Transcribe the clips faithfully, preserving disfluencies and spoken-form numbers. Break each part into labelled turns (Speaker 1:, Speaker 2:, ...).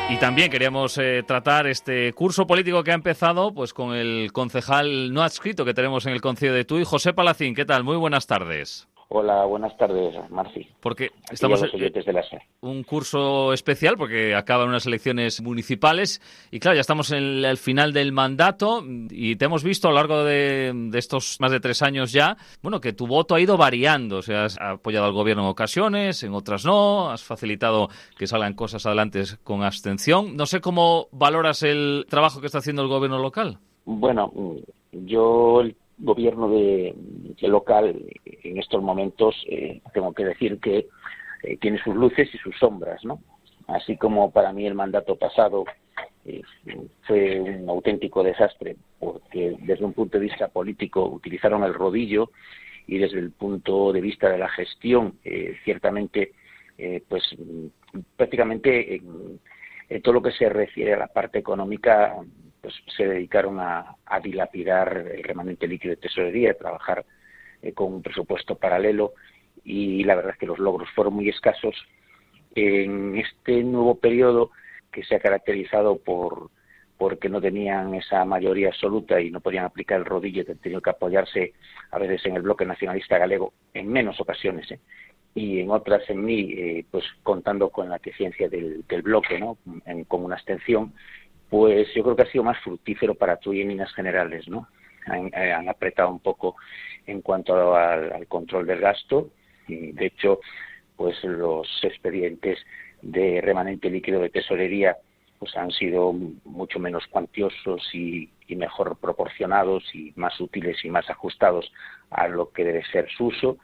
Speaker 1: Y también queríamos eh, tratar este curso político que ha empezado pues con el concejal no adscrito que tenemos en el Concello de Tui, José Palacín. ¿Qué tal? Muy buenas tardes.
Speaker 2: Hola, buenas tardes, Marci.
Speaker 1: Porque estamos
Speaker 2: en eh,
Speaker 1: un curso especial porque acaban unas elecciones municipales y claro, ya estamos en el, el final del mandato y te hemos visto a lo largo de, de estos más de tres años ya, bueno, que tu voto ha ido variando, o sea, has apoyado al gobierno en ocasiones, en otras no, has facilitado que salgan cosas adelante con abstención. No sé cómo valoras el trabajo que está haciendo el gobierno local.
Speaker 2: Bueno, yo el gobierno de, de local en estos momentos eh, tengo que decir que eh, tiene sus luces y sus sombras, ¿no? Así como para mí el mandato pasado eh, fue un auténtico desastre porque desde un punto de vista político utilizaron el rodillo y desde el punto de vista de la gestión eh, ciertamente eh, pues prácticamente en, en todo lo que se refiere a la parte económica pues se dedicaron a, a dilapidar el remanente líquido de tesorería, a trabajar eh, con un presupuesto paralelo y la verdad es que los logros fueron muy escasos. En este nuevo periodo que se ha caracterizado por porque no tenían esa mayoría absoluta y no podían aplicar el rodillo, que han tenido que apoyarse a veces en el bloque nacionalista galego, en menos ocasiones, ¿eh? y en otras en mí, eh, pues contando con la eficiencia del, del bloque, ¿no? En, con una abstención, pues yo creo que ha sido más fructífero para Tui en líneas generales, ¿no? Han, eh, han apretado un poco en cuanto al, al control del gasto. Y de hecho, pues los expedientes de remanente líquido de tesorería pues han sido mucho menos cuantiosos y, y mejor proporcionados y más útiles y más ajustados a lo que debe ser su uso.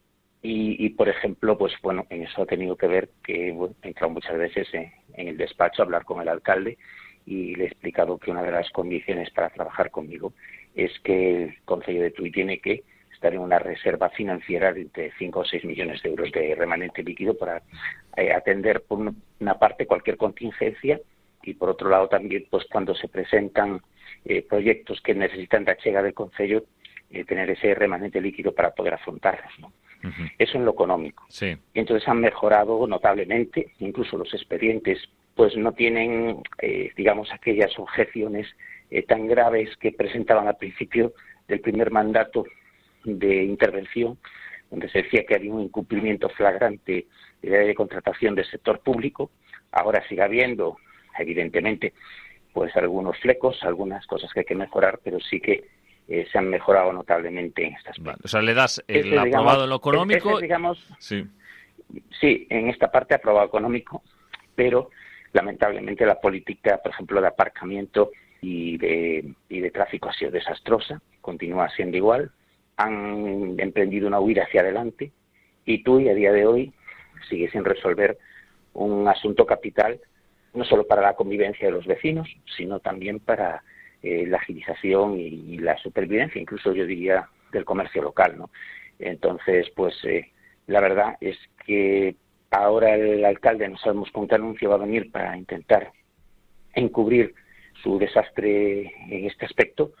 Speaker 2: Y, y por ejemplo, pues bueno, en eso ha tenido que ver que bueno, he entrado muchas veces en, en el despacho a hablar con el alcalde y le he explicado que una de las condiciones para trabajar conmigo es que el Concello de Tui tiene que estar en una reserva financiera de entre cinco o seis millones de euros de remanente líquido para eh, atender por una parte cualquier contingencia y por otro lado también pues cuando se presentan eh, proyectos que necesitan de achega del Concello eh, tener ese remanente líquido para poder afrontarlos, ¿no? Uh-huh. Eso en lo económico.
Speaker 1: Sí.
Speaker 2: Y entonces han mejorado notablemente, incluso los expedientes pues no tienen, eh, digamos, aquellas objeciones eh, tan graves que presentaban al principio del primer mandato de intervención, donde se decía que había un incumplimiento flagrante de la ley de contratación del sector público. Ahora sigue habiendo, evidentemente, pues algunos flecos, algunas cosas que hay que mejorar, pero sí que eh, se han mejorado notablemente en estas
Speaker 1: vale. O sea, le das el
Speaker 2: ese,
Speaker 1: aprobado
Speaker 2: digamos,
Speaker 1: en lo económico.
Speaker 2: Ese, digamos,
Speaker 1: sí.
Speaker 2: sí, en esta parte aprobado económico, pero lamentablemente la política, por ejemplo, de aparcamiento y de, y de tráfico ha sido desastrosa, continúa siendo igual. Han emprendido una huida hacia adelante y Tui a día de hoy sigue sin resolver un asunto capital, no solo para la convivencia de los vecinos, sino también para eh, la agilización y, y la supervivencia, incluso yo diría del comercio local, ¿no? Entonces, pues eh, la verdad es que ahora el alcalde, no sabemos con qué anuncio va a venir para intentar encubrir su desastre en este aspecto,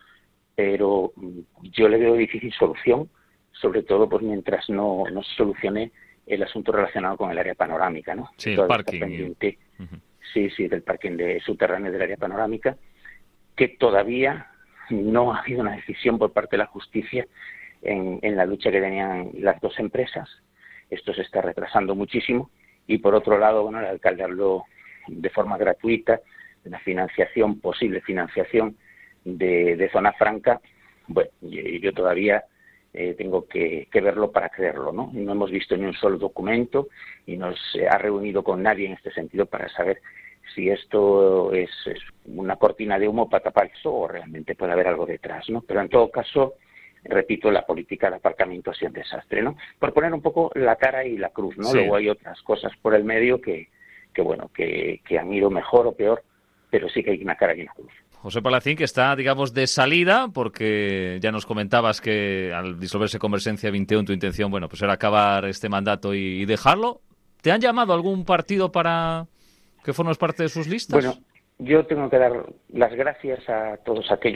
Speaker 2: pero yo le veo difícil solución, sobre todo pues mientras no, no se solucione el asunto relacionado con el área panorámica, ¿no?
Speaker 1: Sí, el parking.
Speaker 2: Pendiente, uh-huh. Sí, sí, del parking de subterráneo del área panorámica, que todavía no ha habido una decisión por parte de la justicia en, en la lucha que tenían las dos empresas. Esto se está retrasando muchísimo y por otro lado, bueno, el alcalde habló de forma gratuita de la financiación, posible financiación de, de zona franca. Bueno, yo, yo todavía eh, tengo que, que verlo para creerlo, ¿no? No hemos visto ni un solo documento y no se ha reunido con nadie en este sentido para saber si esto es, es una cortina de humo para tapar eso o realmente puede haber algo detrás, ¿no? Pero en todo caso, repito, la política de aparcamiento ha sido un desastre, ¿no? Por poner un poco la cara y la cruz, ¿no?
Speaker 1: Sí.
Speaker 2: Luego hay otras cosas por el medio que, que bueno, que, que han ido mejor o peor, pero sí que hay una cara y una cruz.
Speaker 1: José Palacín, que está, digamos, de salida, porque ya nos comentabas que al disolverse Converxencia veintiuno tu intención, bueno, pues era acabar este mandato y, y dejarlo. ¿Te han llamado algún partido para que formes parte de sus listas?
Speaker 2: Bueno, yo tengo que dar las gracias a todos aquellos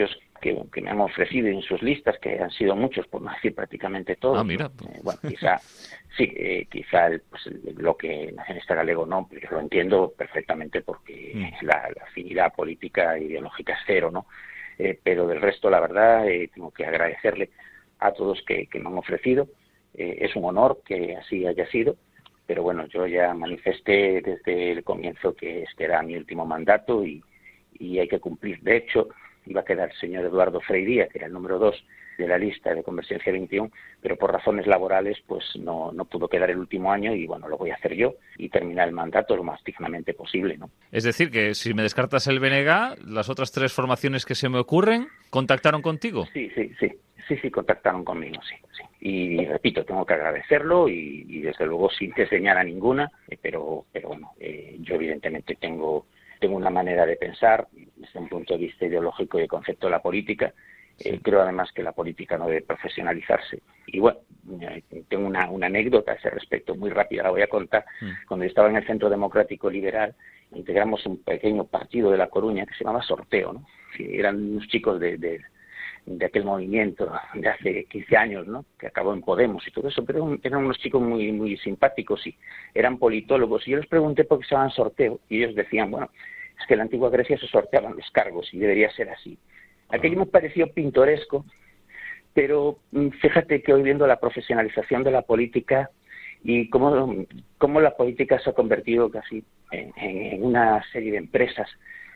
Speaker 2: que, que me han ofrecido en sus listas, que han sido muchos, por no decir prácticamente todos.
Speaker 1: Ah, mira.
Speaker 2: Eh, bueno, quizá, sí, eh, quizá el, pues, el bloque nacionalista galego no, pero lo entiendo perfectamente porque mm. la, la afinidad política e ideológica es cero, ¿no? Eh, pero del resto, la verdad, eh, tengo que agradecerle a todos que, que me han ofrecido. Eh, es un honor que así haya sido, pero bueno, yo ya manifesté desde el comienzo que este era mi último mandato y, y hay que cumplir. De hecho, iba a quedar el señor Eduardo Freiría, que era el número dos de la lista de Convergencia veintiuno, pero por razones laborales pues no, no pudo quedar el último año y bueno, lo voy a hacer yo y terminar el mandato lo más dignamente posible, ¿no?
Speaker 1: Es decir, que si me descartas el B N G, las otras tres formaciones que se me ocurren, ¿contactaron contigo?
Speaker 2: Sí, sí, sí, sí, sí, contactaron conmigo, sí, sí. Y repito, tengo que agradecerlo y, y desde luego sin desdeñar a ninguna, eh, pero, pero bueno, eh, yo evidentemente tengo, tengo una manera de pensar desde un punto de vista ideológico y de concepto de la política. Eh, creo además que la política no debe profesionalizarse. Y bueno, eh, tengo una, una anécdota a ese respecto, muy rápida, la voy a contar. Mm. Cuando yo estaba en el Centro Democrático Liberal, integramos un pequeño partido de La Coruña que se llamaba Sorteo, ¿no? Que eran unos chicos de, de, de aquel movimiento de hace quince años, ¿no? Que acabó en Podemos y todo eso, pero eran unos chicos muy, muy simpáticos y eran politólogos. Y yo les pregunté por qué se llamaban Sorteo y ellos decían, bueno, es que en la antigua Grecia se sorteaban los cargos y debería ser así. Aquello me pareció pintoresco, pero fíjate que hoy viendo la profesionalización de la política y cómo, cómo la política se ha convertido casi en, en una serie de empresas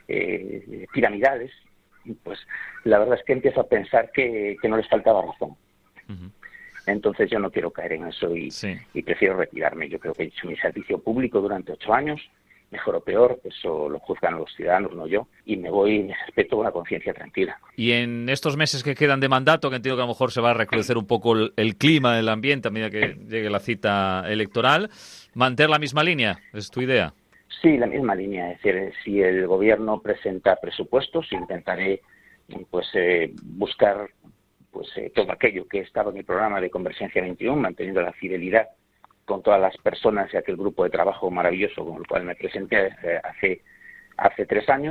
Speaker 2: eh, piramidales, pues la verdad es que empiezo a pensar que, que no les faltaba razón. Uh-huh. Entonces yo no quiero caer en eso y, sí. y prefiero retirarme. Yo creo que he hecho mi servicio público durante ocho años, mejor o peor, eso lo juzgan los ciudadanos, no yo, y me voy, me respeto con una conciencia tranquila.
Speaker 1: Y en estos meses que quedan de mandato, que entiendo que a lo mejor se va a recrudecer un poco el, el clima del ambiente a medida que llegue la cita electoral, ¿mantener la misma línea? ¿Es tu idea?
Speaker 2: Sí, la misma línea. Es decir, si el gobierno presenta presupuestos, intentaré pues eh, buscar pues eh, todo aquello que estaba en el programa de Convergencia veintiuno, manteniendo la fidelidad con todas las personas y aquel grupo de trabajo maravilloso con el cual me presenté hace, hace tres años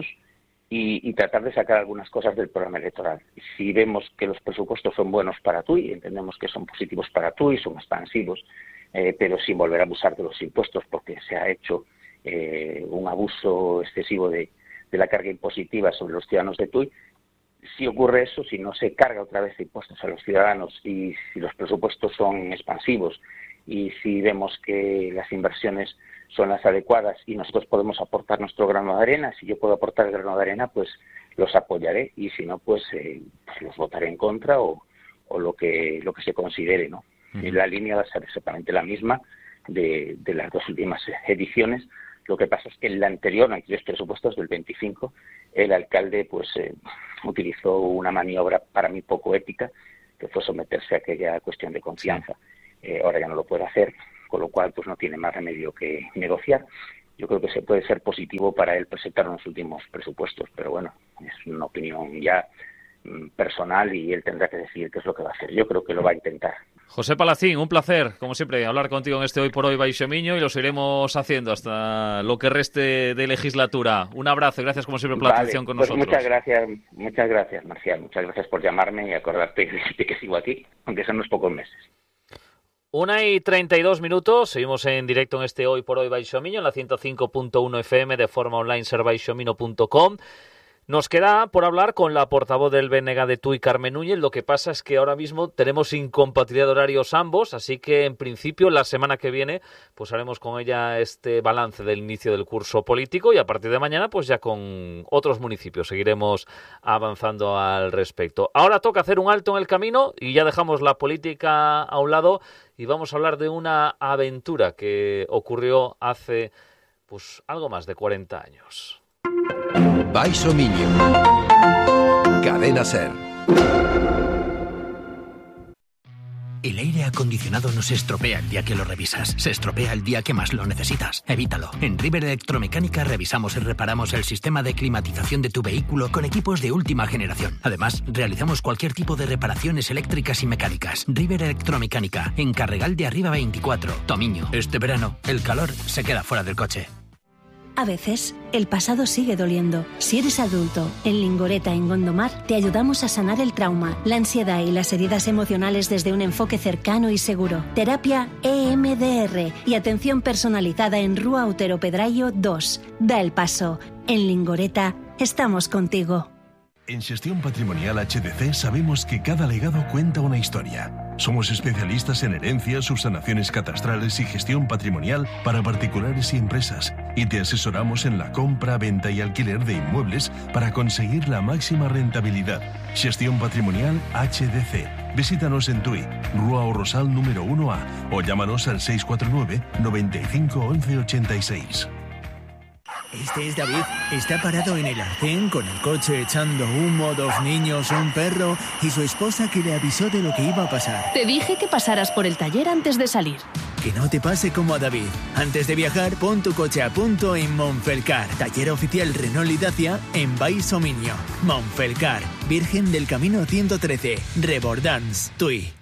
Speaker 2: y, y tratar de sacar algunas cosas del programa electoral. Si vemos que los presupuestos son buenos para TUI, entendemos que son positivos para TUI, son expansivos, eh, pero sin volver a abusar de los impuestos porque se ha hecho eh, un abuso excesivo de, de la carga impositiva sobre los ciudadanos de TUI. Si ocurre eso, si no se carga otra vez de impuestos a los ciudadanos y si los presupuestos son expansivos y si vemos que las inversiones son las adecuadas y nosotros podemos aportar nuestro grano de arena, si yo puedo aportar el grano de arena, pues los apoyaré y si no, pues, eh, pues los votaré en contra o, o lo que lo que se considere, ¿no? Uh-huh. Y la línea va a ser exactamente la misma de, de las dos últimas ediciones. Lo que pasa es que en la anterior, en aquellos presupuestos del veinticinco, el alcalde pues eh, utilizó una maniobra para mí poco ética, que fue someterse a aquella cuestión de confianza. Sí. Eh, ahora ya no lo puede hacer, con lo cual pues no tiene más remedio que negociar. Yo creo que se puede ser positivo para él presentar los últimos presupuestos, pero bueno, es una opinión ya mm, personal y él tendrá que decidir qué es lo que va a hacer. Yo creo que lo va a intentar.
Speaker 1: José Palacín, un placer, como siempre, hablar contigo en este Hoy por Hoy Baixo Miño y lo seguiremos haciendo hasta lo que reste de legislatura. Un abrazo y gracias como siempre por la vale, atención con
Speaker 2: pues
Speaker 1: nosotros.
Speaker 2: Muchas gracias, muchas gracias, Marcial. Muchas gracias por llamarme y acordarte de que sigo aquí, aunque son unos pocos meses.
Speaker 1: Una y treinta y dos minutos, seguimos en directo en este Hoy por Hoy Baixo Miño, en la ciento cinco punto uno F M, de forma online, ser baixomino punto com. Nos queda por hablar con la portavoz del B N G de TUI, Carmen Núñez. Lo que pasa es que ahora mismo tenemos incompatibilidad de horarios ambos, así que en principio la semana que viene pues haremos con ella este balance del inicio del curso político y a partir de mañana pues ya con otros municipios seguiremos avanzando al respecto. Ahora toca hacer un alto en el camino y ya dejamos la política a un lado y vamos a hablar de una aventura que ocurrió hace pues algo más de cuarenta años.
Speaker 3: Baixo Miño. Cadena Ser. El aire acondicionado no se estropea el día que lo revisas, se estropea el día que más lo necesitas. Evítalo. En River Electromecánica revisamos y reparamos el sistema de climatización de tu vehículo con equipos de última generación. Además, realizamos cualquier tipo de reparaciones eléctricas y mecánicas. River Electromecánica, en Carregal de Arriba veinticuatro, Tomiño. Este verano, el calor se queda fuera del coche.
Speaker 4: A veces, el pasado sigue doliendo. Si eres adulto, en Lingoreta, en Gondomar, te ayudamos a sanar el trauma, la ansiedad y las heridas emocionales desde un enfoque cercano y seguro. Terapia E M D R y atención personalizada en Rúa Otero Pedrayo dos. Da el paso. En Lingoreta, estamos contigo.
Speaker 5: En Gestión Patrimonial H D C sabemos que cada legado cuenta una historia. Somos especialistas en herencias, subsanaciones catastrales y gestión patrimonial para particulares y empresas. Y te asesoramos en la compra, venta y alquiler de inmuebles para conseguir la máxima rentabilidad. Gestión Patrimonial H D C. Visítanos en Tui, Rúa o Rosal número uno A o llámanos al seis cuatro nueve, noventa y cinco, once ochenta y seis.
Speaker 6: Este es David. Está parado en el arcén con el coche echando humo, dos niños, un perro y su esposa que le avisó de lo que iba a pasar.
Speaker 7: Te dije que pasaras por el taller antes de salir.
Speaker 6: Que no te pase como a David. Antes de viajar, pon tu coche a punto en Monfelcar, taller oficial Renault y Dacia en Baix o Miño. Monfelcar, Virgen del Camino ciento trece, Rebordans, Tui.